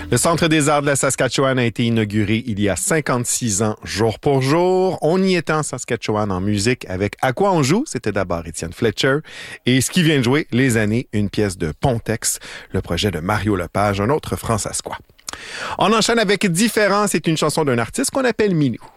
Le Centre des arts de la Saskatchewan a été inauguré il y a 56 ans, jour pour jour. On y était en Saskatchewan en musique avec À quoi on joue? C'était d'abord Étienne Fletcher. Et ce qui vient de jouer, Les années, une pièce de Pontex, le projet de Mario Lepage, un autre franc-saskois. On enchaîne avec Différent. C'est une chanson d'un artiste qu'on appelle Minou.